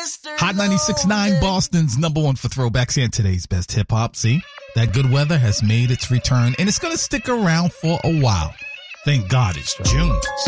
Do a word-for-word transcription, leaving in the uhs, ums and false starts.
Hot ninety-six point nine, Boston's number one for throwbacks and today's best hip hop. See, that good weather has made its return and it's going to stick around for a while. Thank God it's June.